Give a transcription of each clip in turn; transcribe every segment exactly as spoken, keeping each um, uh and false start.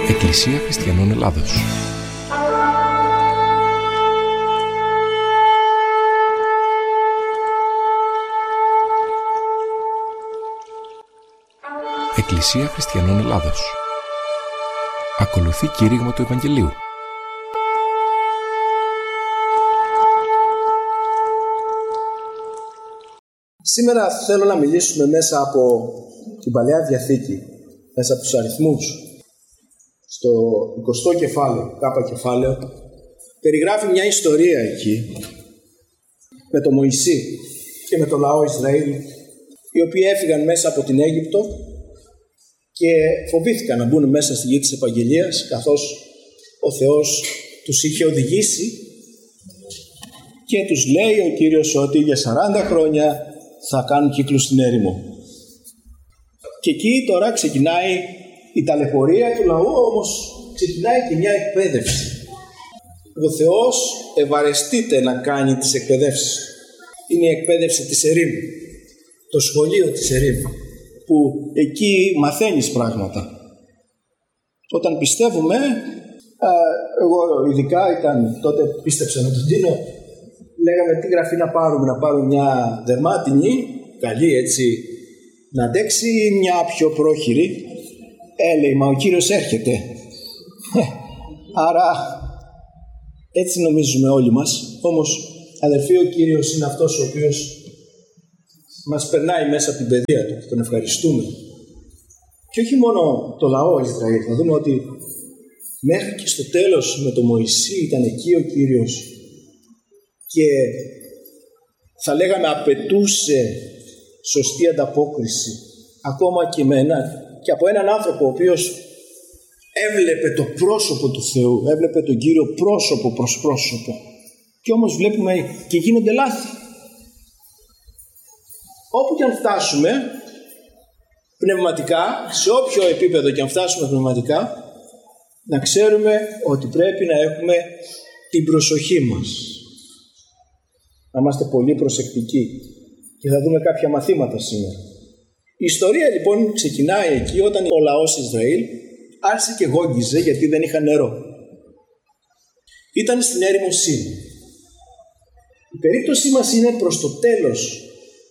Εκκλησία Χριστιανών Ελλάδος. Εκκλησία Χριστιανών Ελλάδος. Ακολουθεί κήρυγμα του Ευαγγελίου. Σήμερα θέλω να μιλήσουμε μέσα από την Παλαιά Διαθήκη, μέσα από τους αριθμούς. Στο εικοστό κεφάλαιο, κάπα κεφάλαιο, περιγράφει μια ιστορία εκεί με τον Μωυσή και με τον λαό Ισραήλ, οι οποίοι έφυγαν μέσα από την Αίγυπτο και φοβήθηκαν να μπουν μέσα στη γη της Επαγγελίας, καθώς ο Θεός τους είχε οδηγήσει και τους λέει ο Κύριος ότι για σαράντα χρόνια θα κάνουν κύκλους στην έρημο. Και εκεί τώρα ξεκινάει η ταλαιπωρία του λαού, όμως ξεκινάει και μια εκπαίδευση. Ο Θεός ευαρεστείται να κάνει τις εκπαιδεύσεις. Είναι η εκπαίδευση της ερήμου, το σχολείο της ερήμου, που εκεί μαθαίνεις πράγματα. Όταν πιστεύουμε, εγώ ειδικά ήταν, τότε πίστεψα με τον Τίνο, λέγαμε τι γραφή να πάρουμε, να πάρουμε μια δερμάτινη, καλή έτσι, να αντέξει ή μια πιο πρόχειρη. Έλεγε, μα ο Κύριος έρχεται. Άρα έτσι νομίζουμε όλοι μας. Όμως αδελφοί, ο Κύριος είναι αυτός ο οποίος μας περνάει μέσα από την παιδεία του. Τον ευχαριστούμε. Και όχι μόνο το λαό Ισραήλ. Θα δούμε ότι μέχρι και στο τέλος με τον Μωυσή ήταν εκεί ο Κύριος και θα λέγαμε απαιτούσε σωστή ανταπόκριση ακόμα και με ένα, και από έναν άνθρωπο ο οποίος έβλεπε το πρόσωπο του Θεού, έβλεπε τον Κύριο πρόσωπο προς πρόσωπο, και όμως βλέπουμε και γίνονται λάθη. Όπου και αν φτάσουμε πνευματικά, σε όποιο επίπεδο και αν φτάσουμε πνευματικά, να ξέρουμε ότι πρέπει να έχουμε την προσοχή μας, να είμαστε πολύ προσεκτικοί, και θα δούμε κάποια μαθήματα σήμερα. Η ιστορία λοιπόν ξεκινάει εκεί όταν ο λαός Ισραήλ άρχισε και γόγγιζε γιατί δεν είχαν νερό. Ήταν στην έρημο Σίν. Η περίπτωσή μας είναι προς το τέλος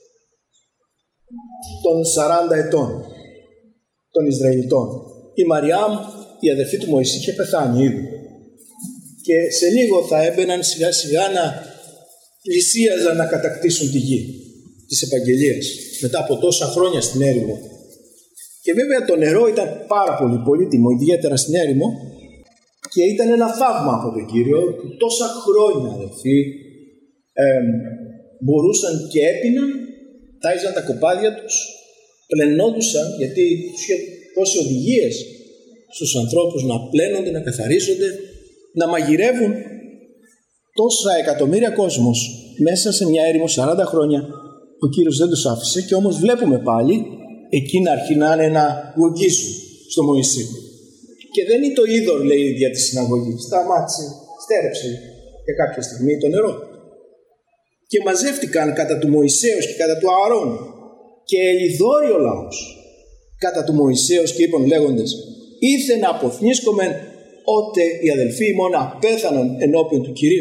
των σαράντα ετών των Ισραηλιτών. Η Μαριάμ, η αδερφή του Μωυσή, είχε πεθάνει ήδη. Και σε λίγο θα έμπαιναν σιγά σιγά να πλησίαζαν να κατακτήσουν τη γη της Επαγγελίας μετά από τόσα χρόνια στην έρημο. Και βέβαια το νερό ήταν πάρα πολύ πολύτιμο, ιδιαίτερα στην έρημο, και ήταν ένα θαύμα από τον Κύριο που τόσα χρόνια, αδελφοί, ε, μπορούσαν και έπιναν, τάιζαν τα κοπάδια τους, πλενόντουσαν, γιατί τους είχε δώσει οδηγίες στους ανθρώπους να πλένονται, να καθαρίζονται, να μαγειρεύουν. Τόσα εκατομμύρια κόσμος μέσα σε μια έρημο σαράντα χρόνια, ο Κύριος δεν τους άφησε, και όμως βλέπουμε πάλι εκεί να αρχινάνε να γογγίζουν στο Μωυσή. Και δεν είναι το είδωρ, λέει, δια τη συναγωγή. Σταμάτησε, στέρεψε για κάποια στιγμή το νερό. Και μαζεύτηκαν κατά του Μωυσέως και κατά του Ααρών και ελιδόρει ο λαός κατά του Μωυσέως και είπαν λέγοντες, ήθε να αποθνίσκομεν ότε οι αδελφοί ημών απέθανον ενώπιον του Κυρίου.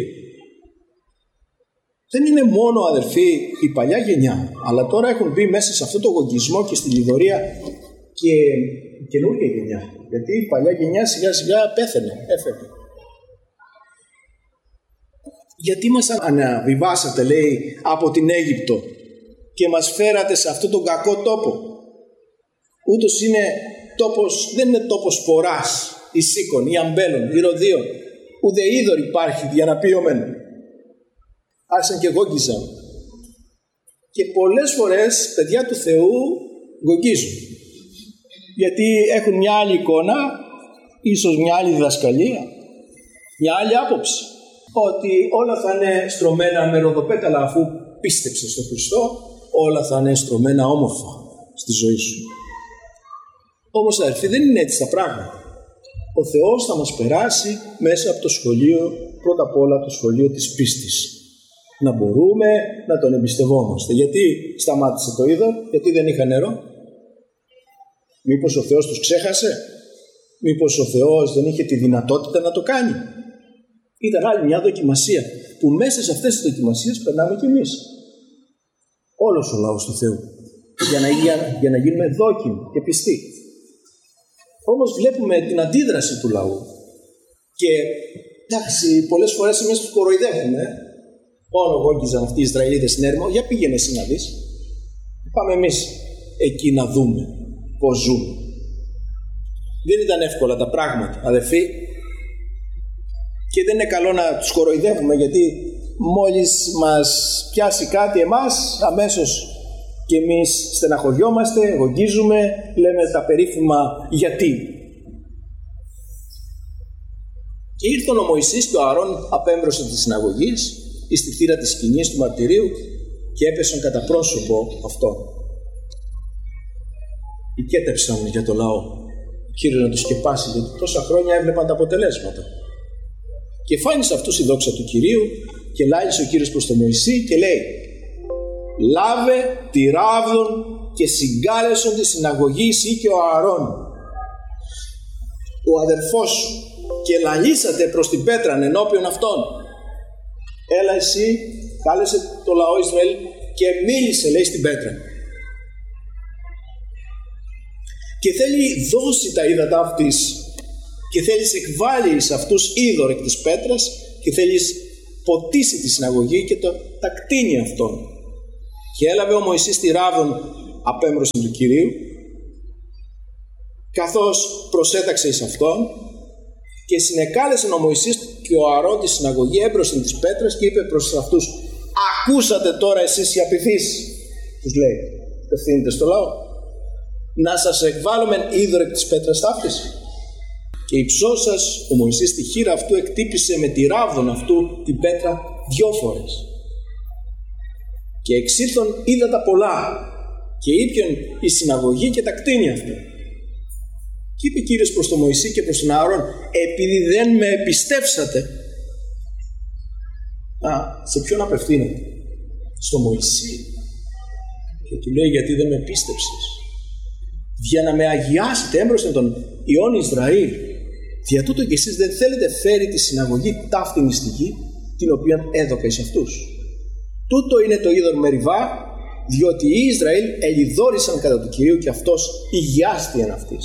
Δεν είναι μόνο, αδελφοί, η παλιά γενιά, αλλά τώρα έχουν μπει μέσα σε αυτό το γογγισμό και στη λιδωρία και η καινούργια γενιά. Γιατί η παλιά γενιά σιγά σιγά πέθανε, έφερε. Γιατί μας αναβιβάσατε, λέει, από την Αίγυπτο και μας φέρατε σε αυτόν τον κακό τόπο. Ούτως είναι τόπος, δεν είναι τόπος φοράς, ή σίκων, ή αμπέλων, ή ροδίων. Ουδε είδωρ υπάρχει διαναπίωμεν. Άρχισαν και γόγγιζαν. Και πολλές φορές παιδιά του Θεού γογγίζουν. Γιατί έχουν μια άλλη εικόνα, ίσως μια άλλη διδασκαλία, μια άλλη άποψη. Ότι όλα θα είναι στρωμένα με ροδοπέταλα, αφού πίστεψες στον Χριστό, όλα θα είναι στρωμένα όμορφα στη ζωή σου. Όμως, αδελφοί, δεν είναι έτσι τα πράγματα. Ο Θεός θα μας περάσει μέσα από το σχολείο, πρώτα απ' όλα το σχολείο της πίστης. Να μπορούμε να τον εμπιστευόμαστε. Γιατί σταμάτησε το είδωρ, γιατί δεν είχα νερό? Μήπως ο Θεός τους ξέχασε? Μήπως ο Θεός δεν είχε τη δυνατότητα να το κάνει? Ήταν άλλη μια δοκιμασία που μέσα σε αυτές τις δοκιμασίες περνάμε κι εμείς. Όλος ο λαός του Θεού. Για να, για, για να γίνουμε δόκιμοι και πιστοί. Όμως βλέπουμε την αντίδραση του λαού. Και εντάξει, πολλές φορές εμείς τους κοροϊδεύουμε. Μόνο γόγγιζαν αυτοί οι Ισραηλίτες στην έρημο. Για πήγαινε εσύ να δεις. Πάμε εμείς εκεί να δούμε πώς ζούμε. Δεν ήταν εύκολα τα πράγματα, αδερφοί. Και δεν είναι καλό να τους κοροϊδεύουμε, γιατί μόλις μας πιάσει κάτι εμάς, αμέσως και εμείς στεναχωριόμαστε, γογγίζουμε, λέμε τα περίφημα γιατί. Και ήρθαν ο Μωυσής και ο Ααρών απέμπροσαν της συναγωγής εις τη θύρα της σκηνής του μαρτυρίου και έπεσαν κατά πρόσωπο αυτόν. Οικέτεψαν για το λαό. Ο Κύριος να τους σκεπάσει, γιατί τόσα χρόνια έβλεπαν τα αποτελέσματα. Και φάνει σε αυτούς η δόξα του Κυρίου και λάλησε ο Κύριος προς τον Μωυσή και λέει: «Λάβε τη ράβδον και συγκάλεσον τη συναγωγή εσύ και ο Ααρών, ο αδερφός σου, και λαλήσατε προς την πέτραν ενώπιον αυτών. Έλα εσύ», κάλεσε το λαό Ισραήλ και μίλησε, λέει, στην πέτρα. Και θέλει δώσει τα ύδατα αυτής και θέλεις εκβάλει σε αυτούς είδωρ εκ της πέτρας και θέλεις ποτίσει τη συναγωγή και το, τα κτίνει αυτών. Και έλαβε ο Μωυσής τη ράβδον απέμπροσθεν του Κυρίου, καθώς προσέταξε εις αυτόν, και συνεκάλεσε ο Μωυσής και ο Ααρών τη συναγωγή έμπροσθεν της πέτρας και είπε προς αυτούς: «Ακούσατε τώρα εσείς οι απειθείς», τους λέει, απευθύνεται στο λαό, «να σας εκβάλλομεν είδωρ εκ της πέτρας ταύτης». Και υψώσας ο Μωυσής τη χείρα αυτού εκτύπησε με τη ράβδον αυτού την πέτρα δυο φορές. Και εξήλθον ύδατα πολλά και ήπιον η συναγωγή και τα κτίνη αυτού. Και είπε Κύριος προς τον Μωυσή και προς τον Ααρών: «Επειδή δεν με εμπιστεύσατε». Α, σε ποιον απευθύνεται? Στο Μωυσή. Και του λέει: «Γιατί δεν με πίστεψες? Για να με αγιάσετε έμπροσθεν των ιών Ισραήλ, δια τούτο και εσείς δεν θέλετε φέρει τη συναγωγή ταύτη νηστική, την οποία έδωκα εις αυτούς. Τούτο είναι το είδωρ Μεριβά, διότι οι Ισραήλ ελιδόρισαν κατά του Κυρίου και αυτός ηγιάστη εν αυτής».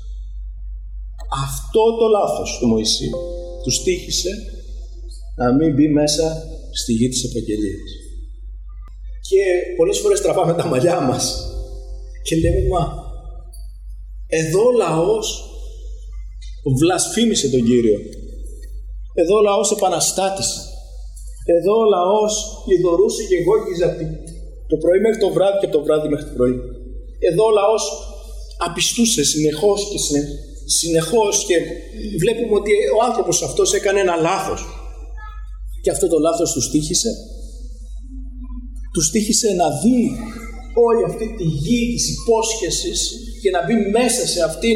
Αυτό το λάθος του Μωυσή τους τύχησε να μην μπει μέσα στη γη της επαγγελίας. Και πολλές φορές τραβάμε τα μαλλιά μας και λέμε: «Μα εδώ ο λαός βλασφήμισε τον Κύριο. Εδώ ο λαός επαναστάτησε. Εδώ ο λαός λιδωρούσε και γόγγιζε από το πρωί μέχρι το βράδυ και από το βράδυ μέχρι το πρωί. Εδώ ο λαός απιστούσε συνεχώς και συνεχώς. συνεχώς και βλέπουμε ότι ο άνθρωπος αυτός έκανε ένα λάθος. Και αυτό το λάθος τους τύχησε. Τους τύχησε να δει όλη αυτή τη γη της υπόσχεσης και να μπει μέσα σε αυτήν.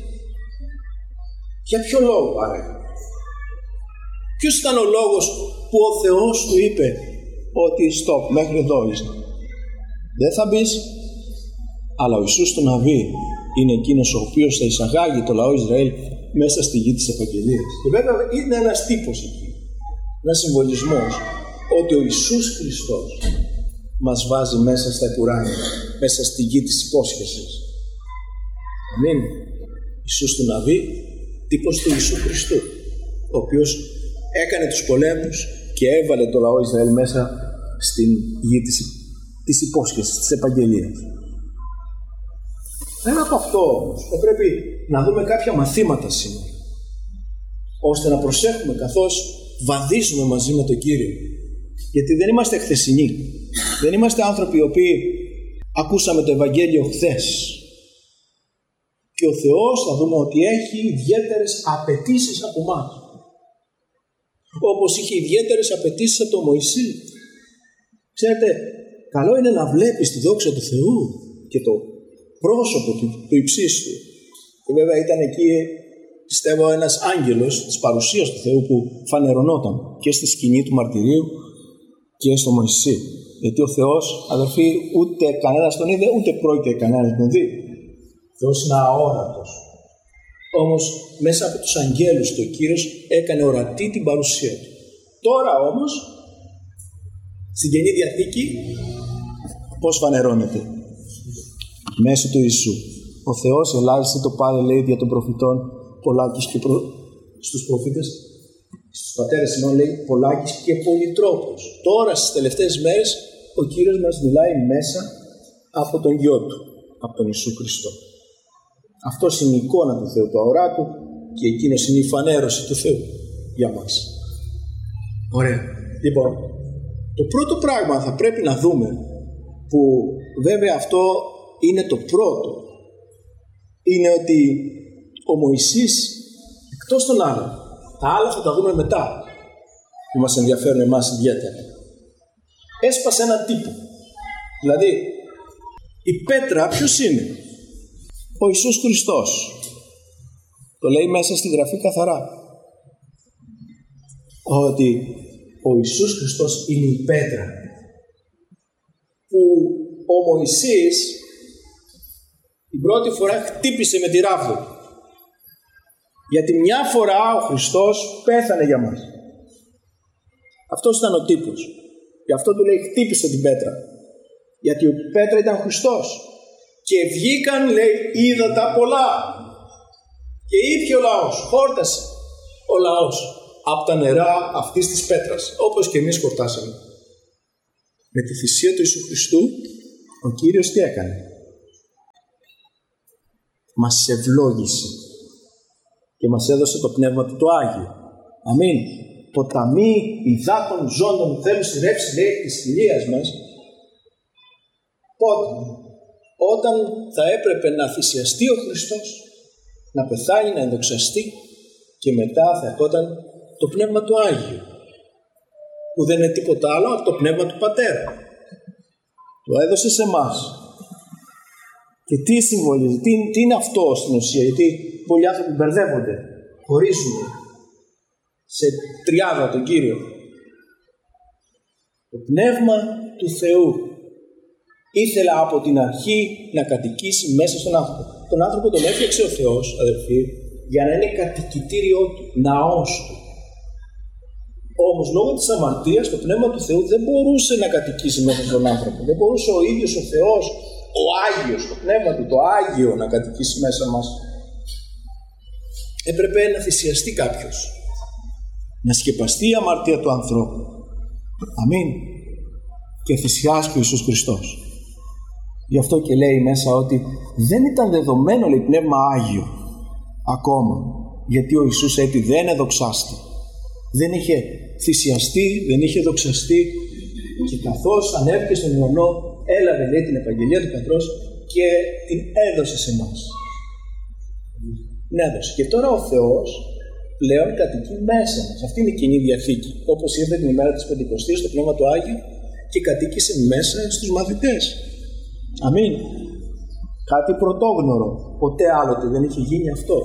Για ποιο λόγο άραγε? Ποιος ήταν ο λόγος που ο Θεός του είπε ότι stop, μέχρι εδώ είσαι? Δεν θα μπεις. Αλλά ο Ιησούς του Ναβί είναι εκείνος ο οποίος θα εισαγάγει το λαό Ισραήλ μέσα στη γη της επαγγελίας. Και βέβαια είναι ένας τύπος εκεί, ένας συμβολισμός, ότι ο Ιησούς Χριστός μας βάζει μέσα στα επουράνια, μέσα στη γη της υπόσχεσης. Αμήν. Ιησούς του Ναβί, τύπος του Ιησού Χριστού, ο οποίος έκανε τους πολέμους και έβαλε το λαό Ισραήλ μέσα στην γη της, της υπόσχεσης, της επαγγελίας. Πέρα από αυτό όμως, θα πρέπει να δούμε κάποια μαθήματα σήμερα, ώστε να προσέχουμε καθώς βαδίζουμε μαζί με τον Κύριο. Γιατί δεν είμαστε χθεσινοί. Δεν είμαστε άνθρωποι οι οποίοι ακούσαμε το Ευαγγέλιο χθες. Και ο Θεός θα δούμε ότι έχει ιδιαίτερες απαιτήσεις από εμάς. Όπως είχε ιδιαίτερες απαιτήσεις από τον Μωυσή. Ξέρετε, καλό είναι να βλέπεις τη δόξα του Θεού και το πρόσωπο του, του υψίστου. Και βέβαια ήταν εκεί, πιστεύω, ένας άγγελος της παρουσίας του Θεού που φανερωνόταν και στη σκηνή του μαρτυρίου και στο Μωυσή. Γιατί ο Θεός, αδελφοί, ούτε κανένας τον είδε, ούτε πρόκειται κανένας τον δει. Ο Θεός είναι αόρατος. Όμως μέσα από τους αγγέλους του ο Κύριος έκανε ορατή την παρουσία του. Τώρα όμως, στην Καινή Διαθήκη, πώς φανερώνεται? Μέσω του Ιησού. Ο Θεός ελάχισε το Πάδε, λέει, δια των προφητών πολλάκις και προ... στους προφήτες, στους πατέρες ημών, λέει, πολλάκις και πολυτρόπους. Τώρα στις τελευταίες μέρες ο Κύριος μας μιλάει μέσα από τον Γιο Του, από τον Ιησού Χριστό. Αυτός είναι η εικόνα του Θεού, το αοράτου, και εκείνος είναι η φανέρωση του Θεού για μας. Ωραία. Λοιπόν, το πρώτο πράγμα θα πρέπει να δούμε, που βέβαια αυτό είναι το πρώτο, είναι ότι ο Μωυσής, εκτός των άλλων, τα άλλα θα τα δούμε μετά, που μας ενδιαφέρουν εμάς ιδιαίτερα, έσπασε έναν τύπο. Δηλαδή, η πέτρα ποιος είναι? Ο Ιησούς Χριστός. Το λέει μέσα στη Γραφή καθαρά. Ότι ο Ιησούς Χριστός είναι η πέτρα που ο Μωυσής την πρώτη φορά χτύπησε με τη ράβδο. Γιατί μια φορά ο Χριστός πέθανε για μας. Αυτός ήταν ο τύπος. Γι' αυτό του λέει χτύπησε την πέτρα. Γιατί η πέτρα ήταν ο Χριστός. Και βγήκαν, λέει, ύδατα πολλά. Και ήπια ο λαός, χόρτασε ο λαός από τα νερά αυτής της πέτρας, όπως και εμείς χορτάσαμε. Με τη θυσία του Ιησού Χριστού, ο Κύριος τι έκανε? Μας ευλόγησε και μας έδωσε το Πνεύμα του το Άγιο. Αμήν. Ποταμοί υδάτων ζώντων θέλουν στη ρεύση, λέει, της χιλίας μας. Πότε? Όταν θα έπρεπε να θυσιαστεί ο Χριστός, να πεθάνει, να ενδοξαστεί, και μετά θα ερχόταν το Πνεύμα του Άγιο, που δεν είναι τίποτα άλλο από το Πνεύμα του Πατέρα. Το έδωσε σε εμάς. Και τι συμβολίζει, τι, τι είναι αυτό στην ουσία? Γιατί πολλοί άνθρωποι μπερδεύονται, χωρίζουν σε τριάδα τον Κύριο. Το Πνεύμα του Θεού ήθελα από την αρχή να κατοικήσει μέσα στον άνθρωπο. Τον άνθρωπο τον έφτιαξε ο Θεός, αδελφοί, για να είναι κατοικητήριό του, ναός του. Όμως λόγω της αμαρτίας το Πνεύμα του Θεού δεν μπορούσε να κατοικήσει μέσα στον άνθρωπο. Δεν μπορούσε ο ίδιος ο Θεός, ο Άγιος, το Πνεύμα του, το Άγιο, να κατοικήσει μέσα μας. Έπρεπε να θυσιαστεί κάποιος. Να σκεπαστεί η αμαρτία του ανθρώπου. Αμήν. Και θυσιάστηκε ο Ιησούς Χριστός. Γι' αυτό και λέει μέσα ότι δεν ήταν δεδομένο, λέει, Πνεύμα Άγιο ακόμα. Γιατί ο Ιησούς έτσι δεν εδοξάστη. Δεν είχε θυσιαστεί, δεν είχε δοξαστεί, και καθώς ανέβηκε στον ουρανό, έλαβε, λέει, την επαγγελία του Πατρός και την έδωσε σε εμάς. Την έδωσε. Και τώρα ο Θεός πλέον κατοικεί μέσα μας. Αυτή είναι η Καινή Διαθήκη. Όπως ήρθε την ημέρα της Πεντηκοστής το Πνεύμα του Άγιο και κατοίκησε μέσα στους μαθητές. Αμήν. Κάτι πρωτόγνωρο. Ποτέ άλλοτε δεν είχε γίνει αυτό.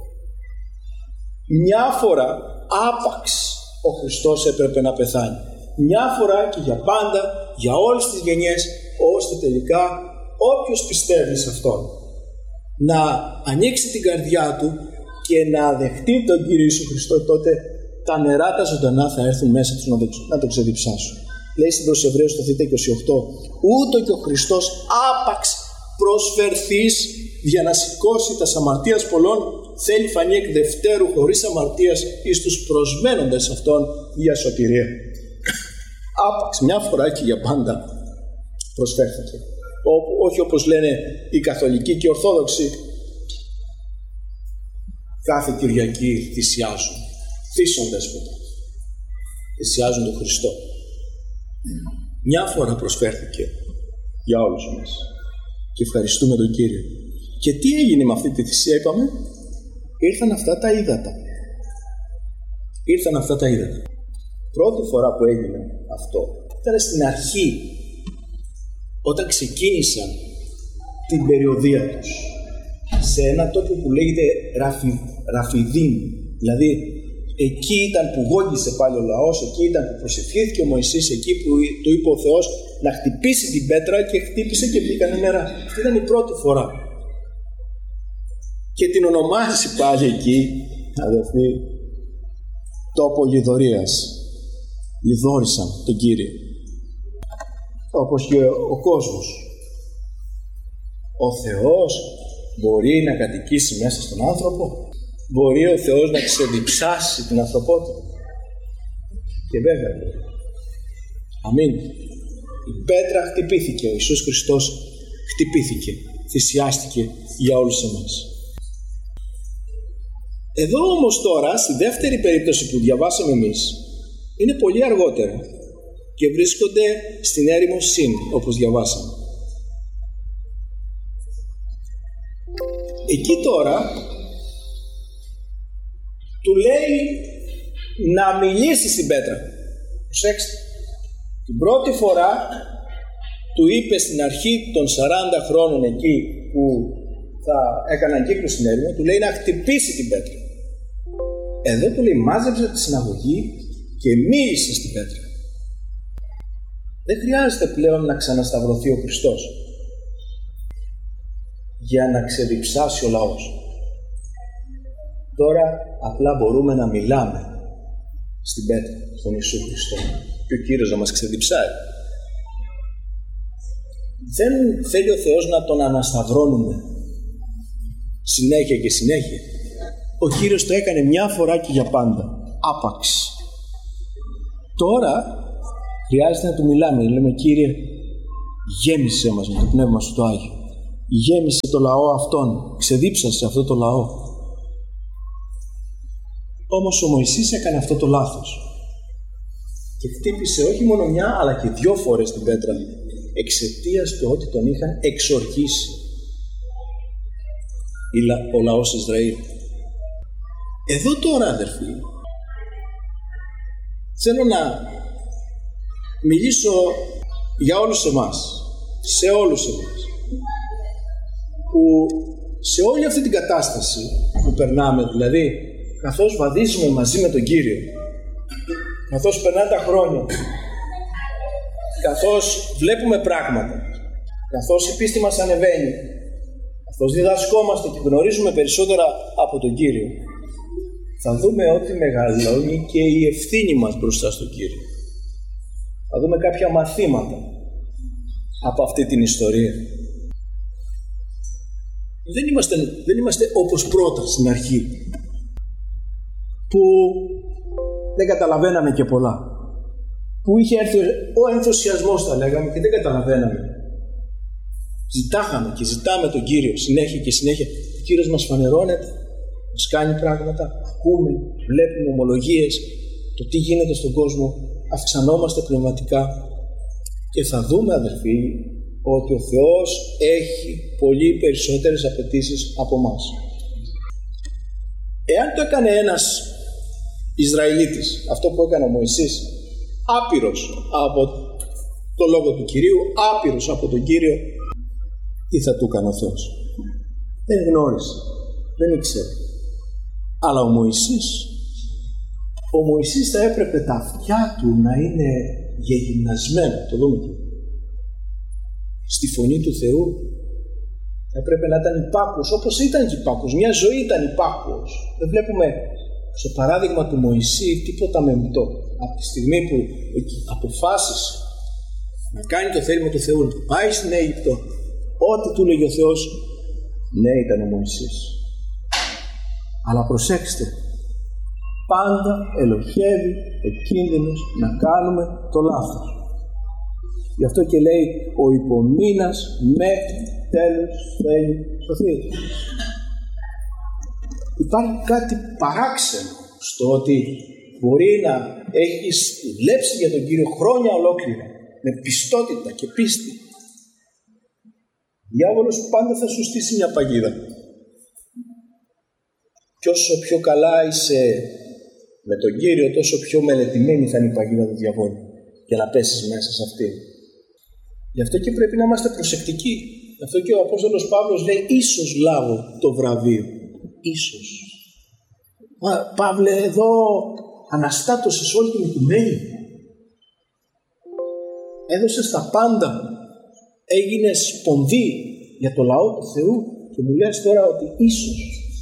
Μια φορά άπαξ ο Χριστός έπρεπε να πεθάνει. Μια φορά και για πάντα, για όλες τις γενιές, ώστε τελικά όποιος πιστεύει σε Αυτόν να ανοίξει την καρδιά του και να δεχτεί τον Κύριο Ιησού Χριστό, τότε τα νερά τα ζωντανά θα έρθουν μέσα τους να το ξεδιψάσουν. Λέει στην προς Εβραίους το Θ είκοσι οκτώ, ούτω και ο Χριστός άπαξ προσφερθείς για να σηκώσει τα αμαρτίας πολλών, θέλει φανεί εκ δευτέρου χωρίς αμαρτίας εις τους προσμένοντες αυτών για σωτηρία. Άπαξ μια φορά και για πάντα προσφέρθηκε. Ό, όχι όπως λένε οι καθολικοί και οι ορθόδοξοι, κάθε Κυριακή θυσιάζουν, θύσσοντες ποτέ, θυσιάζουν τον Χριστό. Μια φορά προσφέρθηκε για όλους μας και ευχαριστούμε τον Κύριο. Και τι έγινε με αυτή τη θυσία? Είπαμε, ήρθαν αυτά τα ύδατα. Ήρθαν αυτά τα ύδατα. Πρώτη φορά που έγινε αυτό ήταν στην αρχή, όταν ξεκίνησαν την περιοδεία τους σε ένα τόπο που λέγεται Ραφι, Ραφιδίμ. Δηλαδή εκεί ήταν που γόγγισε πάλι ο λαός, εκεί ήταν που προσευχήθηκε ο Μωυσής, εκεί που του είπε ο Θεός να χτυπήσει την πέτρα και χτύπησε και βγήκανε νερά. Αυτή ήταν η πρώτη φορά. και την ονομάζει πάλι εκεί, αδερφοί, τόπο λιδωρίας. Λιδώρισαν τον Κύριο. Όπως και ο κόσμος. Ο Θεός μπορεί να κατοικήσει μέσα στον άνθρωπο. Μπορεί ο Θεός να ξεδιψάσει την ανθρωπότητα. Και βέβαια μπορεί. Αμήν. Η πέτρα χτυπήθηκε. Ο Ιησούς Χριστός χτυπήθηκε. Θυσιάστηκε για όλους εμάς. Εδώ όμως τώρα, στη δεύτερη περίπτωση που διαβάσαμε εμείς, είναι πολύ αργότερα και βρίσκονται στην έρημο Συν, όπως διαβάσαμε. Εκεί τώρα του λέει να μιλήσει στην πέτρα. Προσέξτε. Την πρώτη φορά του είπε στην αρχή των σαράντα χρόνων εκεί που θα έκαναν κύκλο στην έρημο, του λέει να χτυπήσει την πέτρα. Εδώ του λέει μάζεψε τη συναγωγή και μίλησε στην πέτρα. Δεν χρειάζεται πλέον να ξανασταυρωθεί ο Χριστός για να ξεδιψάσει ο λαός. Τώρα απλά μπορούμε να μιλάμε στην πέτρα, στον Ιησού Χριστό, και ο Κύριος να μας ξεδιψάει. Δεν θέλει ο Θεός να τον ανασταυρώνουμε συνέχεια και συνέχεια. Ο Κύριος το έκανε μια φορά και για πάντα, άπαξ. Τώρα χρειάζεται να του μιλάμε. Λέμε, Κύριε, γέμισε μας με το Πνεύμα Σου το Άγιο. Γέμισε το λαό αυτόν. Ξεδίψασε αυτό το λαό. Όμως ο Μωυσής έκανε αυτό το λάθος. Και χτύπησε όχι μόνο μια, αλλά και δυο φορές την πέτρα. Εξαιτίας του ότι τον είχαν εξορκίσει ο λαός Ισραήλ. Εδώ τώρα, αδερφοί, θέλω να μιλήσω για όλους εμάς, σε όλους εμάς, που σε όλη αυτή την κατάσταση που περνάμε, δηλαδή καθώς βαδίζουμε μαζί με τον Κύριο, καθώς περνάνε τα χρόνια, καθώς βλέπουμε πράγματα, καθώς η πίστη μας ανεβαίνει, καθώς διδασκόμαστε και γνωρίζουμε περισσότερα από τον Κύριο, θα δούμε ότι μεγαλώνει και η ευθύνη μας μπροστά στον Κύριο. Θα δούμε κάποια μαθήματα από αυτή την ιστορία. Δεν είμαστε, δεν είμαστε όπως πρώτα στην αρχή, που δεν καταλαβαίναμε και πολλά. Που είχε έρθει ο ενθουσιασμός, θα λέγαμε, και δεν καταλαβαίναμε. Ζητάχαμε και ζητάμε τον Κύριο συνέχεια και συνέχεια. Ο Κύριος μας φανερώνεται, μας κάνει πράγματα, ακούμε, βλέπουμε ομολογίες, το τι γίνεται στον κόσμο, αυξανόμαστε πνευματικά και θα δούμε, αδελφοί, ότι ο Θεός έχει πολύ περισσότερες απαιτήσεις από εμάς. Εάν το έκανε ένας Ισραηλίτης, αυτό που έκανε ο Μωυσής, άπειρος από το λόγο του Κυρίου, άπειρος από τον Κύριο, τι θα του έκανε ο Θεός? Δεν γνώρισε, δεν ήξερε. Αλλά ο Μωυσής, ο Μωυσής θα έπρεπε τα αυτιά του να είναι γεγυμνασμένα, το δούμε εκεί, στη φωνή του Θεού. Θα έπρεπε να ήταν υπάκουος, όπως ήταν και υπάκουος. Μια ζωή ήταν υπάκουος. Δεν βλέπουμε στο παράδειγμα του Μωυσή τίποτα μεμπτό. Από τη στιγμή που αποφάσισε να κάνει το θέλημα του Θεού, να πάει στην Αίγυπτο, ό,τι του λέγει ο Θεός, ναι, ήταν ο Μωυσής. Αλλά προσέξτε, πάντα ελοχεύει ο κίνδυνος να κάνουμε το λάθος. Γι' αυτό και λέει ο υπομείνας μέχρι τέλος θέλει σωθείτε. Υπάρχει κάτι παράξενο στο ότι μπορεί να έχεις δουλέψει για τον Κύριο χρόνια ολόκληρα με πιστότητα και πίστη. Ο διάβολος πάντα θα σου στήσει μια παγίδα. Και όσο πιο καλά είσαι με τον Κύριο, τόσο πιο μελετημένη θα είναι η παγίδα του διαβόλου για να πέσεις μέσα σε αυτή. Γι' αυτό και πρέπει να είμαστε προσεκτικοί. Γι' αυτό και ο Απόστολος Παύλος λέει ίσως λάβω το βραβείο. Ίσως. Μα Παύλε, εδώ αναστάτωσες όλη την οικουμένη. Έδωσες τα πάντα. Έγινες σπονδί για το λαό του Θεού και μου λες τώρα ότι ίσως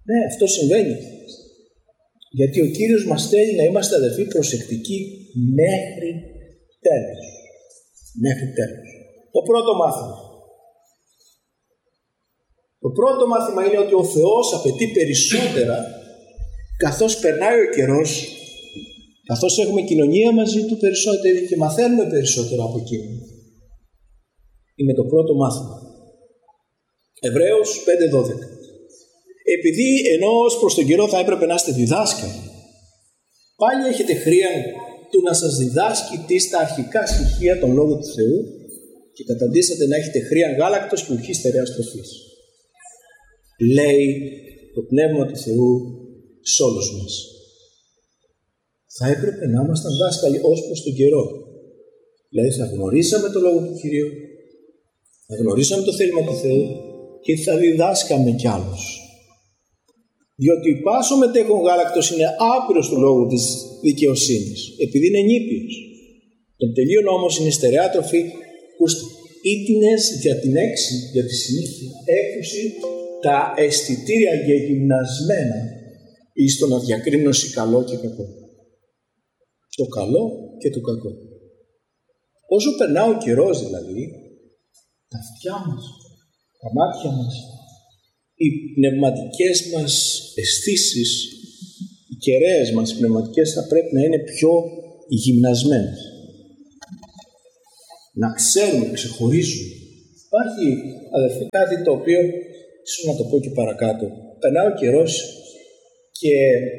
Ναι, αυτό συμβαίνει. Γιατί ο Κύριος μας θέλει να είμαστε αδερφοί προσεκτικοί μέχρι τέλος. Μέχρι τέλος. Το πρώτο μάθημα. Το πρώτο μάθημα είναι ότι ο Θεός απαιτεί περισσότερα καθώς περνάει ο καιρός, καθώς έχουμε κοινωνία μαζί του περισσότερη και μαθαίνουμε περισσότερο από εκείνο. Είναι το πρώτο μάθημα. Εβραίους πέντε δώδεκα. Επειδή ενώ ως προς τον καιρό θα έπρεπε να είστε διδάσκαλοι, πάλι έχετε χρία του να σας διδάσκει τι στα αρχικά στοιχεία των λόγων του Θεού και καταντήσατε να έχετε χρία γάλακτος και ουχή στερεάς τροφής. Λέει το Πνεύμα του Θεού σε όλους μας. Θα έπρεπε να ήμασταν δάσκαλοι ως προς τον καιρό. Δηλαδή θα γνωρίσαμε το λόγο του Κυρίου, θα γνωρίσαμε το θέλημα του Θεού και θα διδάσκαμε κι άλλους. Διότι πάσο μετέχον γάλακτος είναι άπειρος του λόγου της δικαιοσύνης, επειδή είναι νήπιος. Τον τελείον όμως είναι στερεά τροφή, ήτινες για την έξι, για τη συνήθεια, έκουση τα αισθητήρια γεγυμνασμένα εις το να διακρίνωση καλό και κακό. Το καλό και το κακό. Όσο περνά ο καιρός δηλαδή, τα αυτιά μας, τα μάτια μας, οι πνευματικές μας αισθήσεις, οι κεραίες μας πνευματικές θα πρέπει να είναι πιο γυμνασμένες. Να ξέρουμε, να ξεχωρίζουμε. Υπάρχει, αδερφοί, κάτι το οποίο, ίσως να το πω και παρακάτω, περνάει ο καιρός και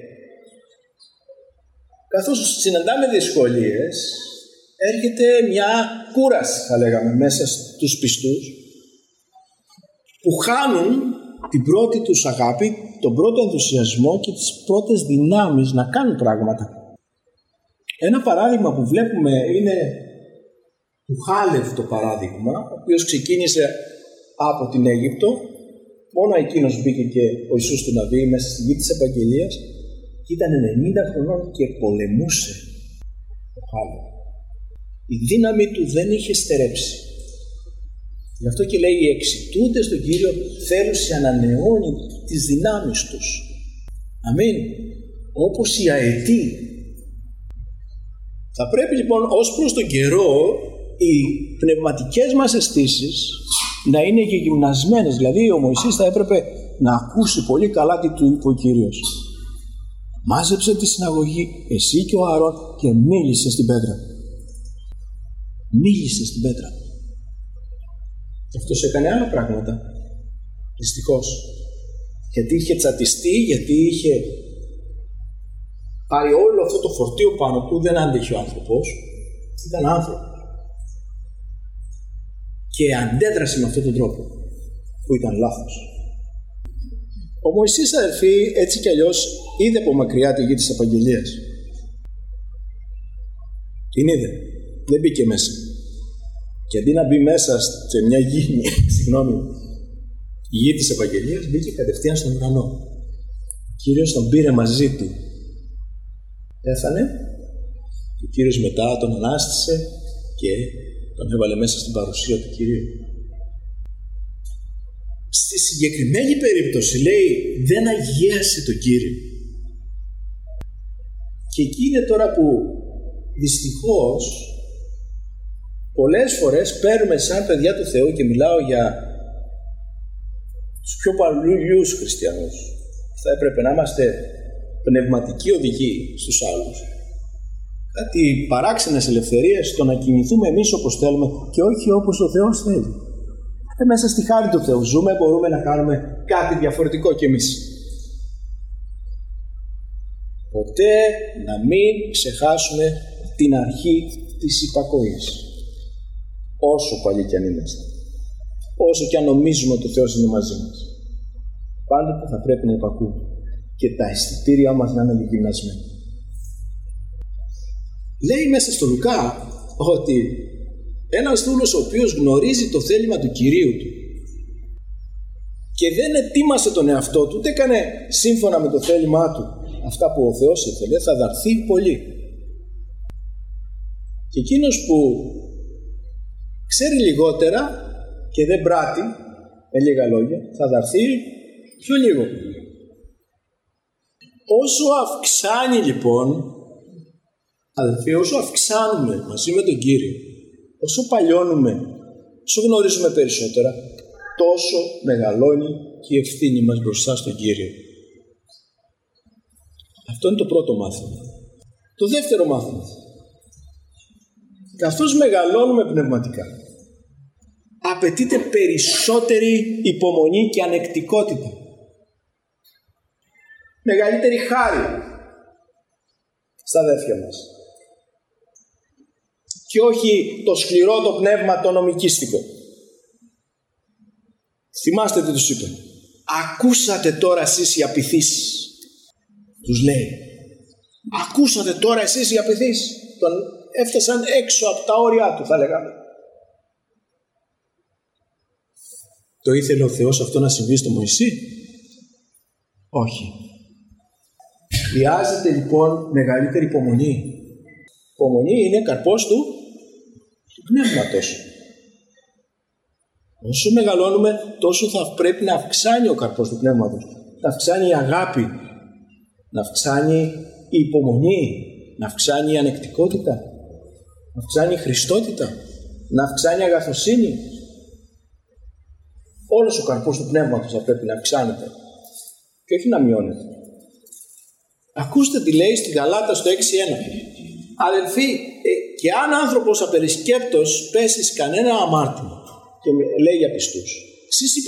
καθώς συναντάμε δυσκολίες, έρχεται μια κούραση, θα λέγαμε, μέσα στους πιστούς, που χάνουν την πρώτη τους αγάπη, τον πρώτο ενθουσιασμό και τις πρώτες δυνάμεις να κάνουν πράγματα. Ένα παράδειγμα που βλέπουμε είναι του Χάλευ το παράδειγμα, ο οποίος ξεκίνησε από την Αίγυπτο, μόνο εκείνος μπήκε και ο Ιησούς του Ναβί μέσα στη γη της Ευαγγελίας και ήταν ενενήντα χρονών και πολεμούσε ο Χάλευ. Η δύναμη του δεν είχε στερέψει. Γι' αυτό και λέει οι εξητούντες στον Κύριο θέλουν σε ανανεώνει τις δυνάμεις τους. Αμήν. Όπως οι αετοί. Θα πρέπει λοιπόν ως προς τον καιρό οι πνευματικές μας αισθήσεις να είναι γυμνασμένες. Δηλαδή ο Μωυσής θα έπρεπε να ακούσει πολύ καλά τι του είπε ο Κύριος. Μάζεψε τη συναγωγή εσύ και ο Άρων και μίλησε στην πέτρα. Μίλησε στην πέτρα. Και αυτός έκανε άλλα πράγματα. Δυστυχώς. Γιατί είχε τσατιστεί, γιατί είχε πάρει όλο αυτό το φορτίο πάνω του, δεν άντεχε ο άνθρωπος. Ήταν άνθρωπος. Και αντέδρασε με αυτόν τον τρόπο που ήταν λάθος. Ο Μωυσής, αδερφοί, έτσι κι αλλιώς είδε από μακριά τη γη της Ευαγγελίας. Την είδε. Δεν μπήκε μέσα. Και αντί να μπει μέσα σε μια γη, συγγνώμη, η γη της Ευαγγελίας, μπήκε κατευθείαν στον ουρανό. Ο Κύριος τον πήρε μαζί του. Πέθανε. Ο Κύριος μετά τον ανάστησε και τον έβαλε μέσα στην παρουσία του Κυρίου. Στη συγκεκριμένη περίπτωση, λέει, δεν αγίασε τον Κύριο. Και εκεί είναι τώρα που δυστυχώς πολλές φορές παίρνουμε σαν παιδιά του Θεού, και μιλάω για τους πιο παλιούς χριστιανούς, θα έπρεπε να είμαστε πνευματικοί οδηγοί στους άλλους, κάτι παράξενες ελευθερίες, το να κινηθούμε εμείς όπως θέλουμε και όχι όπως ο Θεός θέλει. Ε, μέσα στη χάρη του Θεού ζούμε, μπορούμε να κάνουμε κάτι διαφορετικό κι εμείς. Ποτέ να μην ξεχάσουμε την αρχή της υπακοής. Όσο παλιοί κι αν είμαστε. Όσο κι αν νομίζουμε ότι ο Θεός είναι μαζί μας. Πάντοτε θα πρέπει να υπακούμε. Και τα αισθητήριά μας να είναι γυμνασμένα. Λέει μέσα στο Λουκά ότι ένας δούλος ο οποίος γνωρίζει το θέλημα του Κυρίου του και δεν ετοίμασε τον εαυτό του, ούτε έκανε σύμφωνα με το θέλημά του αυτά που ο Θεός ήθελε, θα δαρθεί πολύ. Και εκείνος που ξέρει λιγότερα και δεν πράττει, με λίγα λόγια, θα δαρθεί πιο λίγο. Όσο αυξάνει λοιπόν, αδελφοί, όσο αυξάνουμε μαζί με τον Κύριο, όσο παλιώνουμε, όσο γνωρίζουμε περισσότερα, τόσο μεγαλώνει και η ευθύνη μας μπροστά στον Κύριο. Αυτό είναι το πρώτο μάθημα. Το δεύτερο μάθημα. Καθώς μεγαλώνουμε πνευματικά, απαιτείται περισσότερη υπομονή και ανεκτικότητα. Μεγαλύτερη χάρη στα αδέρφια μας. Και όχι το σκληρό το πνεύμα το νομικίστικο. Θυμάστε τι τους είπε. Ακούσατε τώρα εσείς οι απειθείς. Τους λέει. Ακούσατε τώρα εσείς οι απειθείς. Τον έφτασαν έξω από τα όρια του, θα λέγαμε. Το ήθελε ο Θεός αυτό να συμβεί στο Μωυσή? Όχι. Χρειάζεται λοιπόν μεγαλύτερη υπομονή. Υπομονή είναι καρπός του, του πνεύματος. Όσο μεγαλώνουμε, τόσο θα πρέπει να αυξάνει ο καρπός του πνεύματος. Να αυξάνει η αγάπη, να αυξάνει η υπομονή, να αυξάνει η ανεκτικότητα, να αυξάνει η χριστότητα, να αυξάνει η αγαθοσύνη. Όλος ο καρπός του πνεύματος θα πρέπει να αυξάνεται και όχι να μειώνεται. Ακούστε τι λέει στην Γαλάτα στο έξι ένα. Αδελφοί, ε, και αν άνθρωπος απερισκέπτος πέσει κανένα αμάρτημα, και λέει για πιστούς, εσείς